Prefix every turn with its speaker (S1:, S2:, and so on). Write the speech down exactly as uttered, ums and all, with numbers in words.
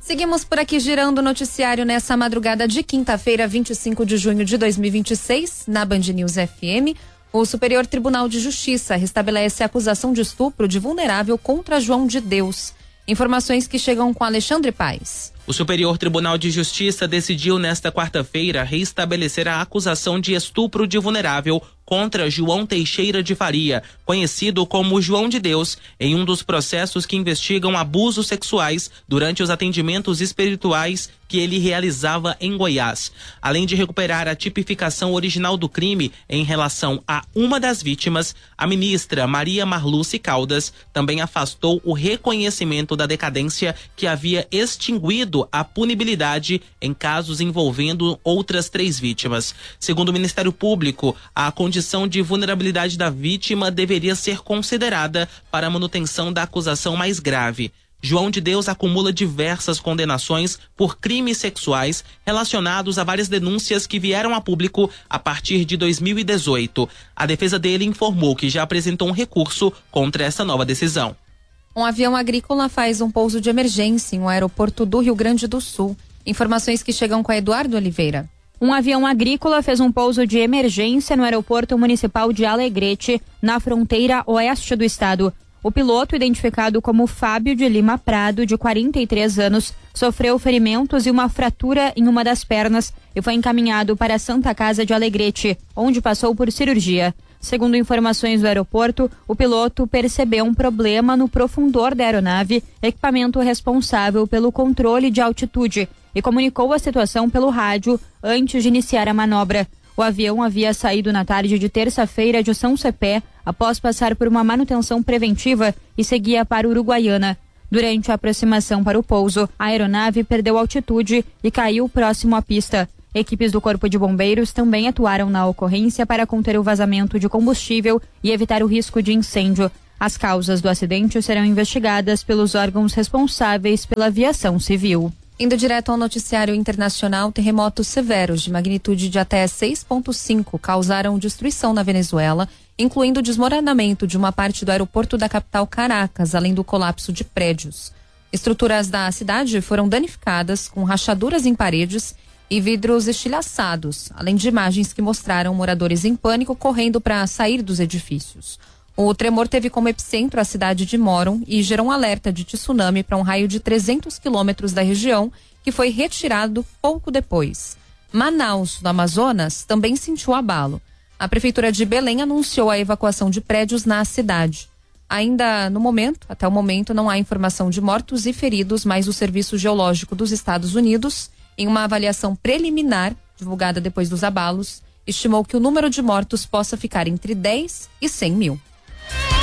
S1: Seguimos por aqui girando o noticiário nessa madrugada de quinta-feira, vinte e cinco de junho de dois mil e vinte e seis, na Band News F M. O Superior Tribunal de Justiça restabelece a acusação de estupro de vulnerável contra João de Deus. Informações que chegam com Alexandre Paes.
S2: O Superior Tribunal de Justiça decidiu nesta quarta-feira reestabelecer a acusação de estupro de vulnerável contra João Teixeira de Faria, conhecido como João de Deus, em um dos processos que investigam abusos sexuais durante os atendimentos espirituais que ele realizava em Goiás. Além de recuperar a tipificação original do crime em relação a uma das vítimas, a ministra Maria Marluce Caldas também afastou o reconhecimento da decadência que havia extinguido a punibilidade em casos envolvendo outras três vítimas. Segundo o Ministério Público, a condição de vulnerabilidade da vítima deveria ser considerada para a manutenção da acusação mais grave. João de Deus acumula diversas condenações por crimes sexuais relacionados a várias denúncias que vieram a público a partir de dois mil e dezoito. A defesa dele informou que já apresentou um recurso contra essa nova decisão.
S1: Um avião agrícola faz um pouso de emergência em um aeroporto do Rio Grande do Sul. Informações que chegam com Eduardo Oliveira.
S3: Um avião agrícola fez um pouso de emergência no aeroporto municipal de Alegrete, na fronteira oeste do estado. O piloto, identificado como Fábio de Lima Prado, de quarenta e três anos, sofreu ferimentos e uma fratura em uma das pernas e foi encaminhado para a Santa Casa de Alegrete, onde passou por cirurgia. Segundo informações do aeroporto, o piloto percebeu um problema no profundor da aeronave, equipamento responsável pelo controle de altitude, e comunicou a situação pelo rádio antes de iniciar a manobra. O avião havia saído na tarde de terça-feira de São Cepé, após passar por uma manutenção preventiva e seguia para Uruguaiana. Durante a aproximação para o pouso, a aeronave perdeu altitude e caiu próximo à pista. Equipes do Corpo de Bombeiros também atuaram na ocorrência para conter o vazamento de combustível e evitar o risco de incêndio. As causas do acidente serão investigadas pelos órgãos responsáveis pela aviação civil.
S1: Indo direto ao noticiário internacional, terremotos severos de magnitude de até seis ponto cinco causaram destruição na Venezuela, incluindo o desmoronamento de uma parte do aeroporto da capital Caracas, além do colapso de prédios. Estruturas da cidade foram danificadas, com rachaduras em paredes e vidros estilhaçados, além de imagens que mostraram moradores em pânico correndo para sair dos edifícios. O tremor teve como epicentro a cidade de Moron e gerou um alerta de tsunami para um raio de trezentos quilômetros da região, que foi retirado pouco depois. Manaus, no Amazonas, também sentiu abalo. A prefeitura de Belém anunciou a evacuação de prédios na cidade. Ainda no momento, até o momento, não há informação de mortos e feridos, mas o Serviço Geológico dos Estados Unidos, em uma avaliação preliminar, divulgada depois dos abalos, estimou que o número de mortos possa ficar entre dez e cem mil.